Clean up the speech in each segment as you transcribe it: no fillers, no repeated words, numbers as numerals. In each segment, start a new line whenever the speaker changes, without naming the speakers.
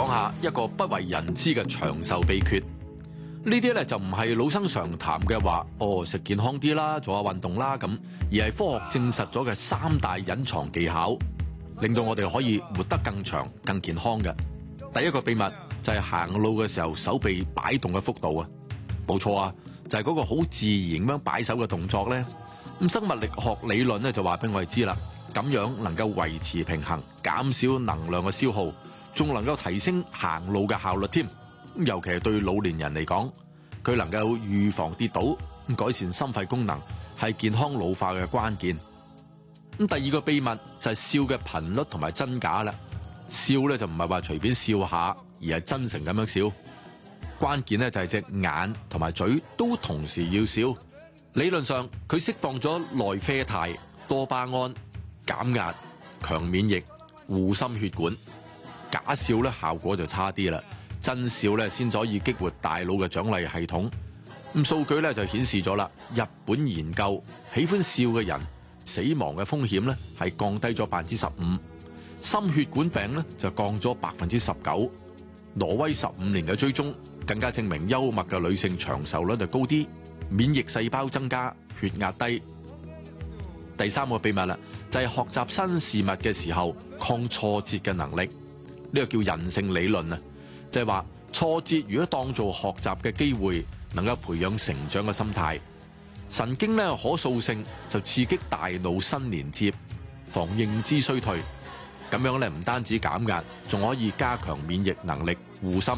講下一個不為人知嘅長壽秘訣。呢啲咧就唔係老生常談嘅話，食健康啲啦，做下運動啦咁，而係科學證實咗嘅3大隱藏技巧，令到我哋可以活得更長、更健康嘅。第一個秘密就係行路嘅時候手臂擺動嘅幅度啊，冇錯啊，就係嗰個好自然咁樣擺手嘅動作咧。咁生物力學理論咧就話俾我哋知啦，咁樣能夠維持平衡，減少能量嘅消耗，仲能夠提升行路嘅效率添。尤其係對老年人嚟講，佢能夠預防跌倒，改善心肺功能，係健康老化嘅關鍵。咁第二個秘密就係笑嘅頻率同埋真假啦。笑咧就唔係話隨便笑下，而係真誠咁樣笑。關鍵咧就係隻眼同埋嘴都同時要笑。理論上佢釋放咗內啡肽、多巴胺、減壓、強免疫、護心血管。假笑咧效果就差啲啦，真笑咧先可以激活大腦嘅獎勵系統。咁數據咧就顯示咗啦，日本研究喜歡笑嘅人死亡嘅風險咧係降低咗15%，心血管病咧就降咗19%。挪威15年嘅追蹤更加證明幽默嘅女性長壽率就高啲，免疫細胞增加，血壓低。第三個秘密啦，就係學習新事物嘅時候抗挫折嘅能力。呢個叫人性理論啊，就係話挫折如果當做學習嘅機會，能夠培養成長嘅心態。神經咧可塑性就刺激大腦新連接，防認知衰退。咁樣咧唔單止減壓，仲可以加強免疫能力，護心。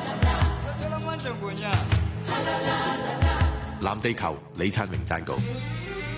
藍地球李燦榮撰稿。